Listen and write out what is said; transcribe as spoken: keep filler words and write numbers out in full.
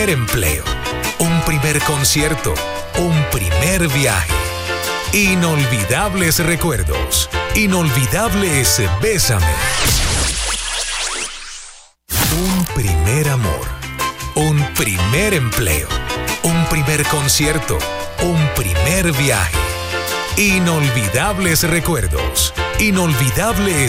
primer empleo, un primer concierto, un primer viaje. Inolvidables recuerdos, inolvidables Bésame. Un primer amor, un primer empleo, un primer concierto, un primer viaje. Inolvidables recuerdos, inolvidables